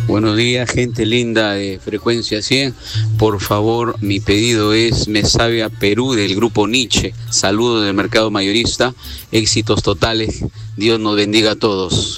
Buenos días, gente linda de Frecuencia 100. Por favor, mi pedido es Me Sabe a Perú del grupo Nietzsche. Saludos del mercado mayorista. Éxitos totales. Dios nos bendiga a todos.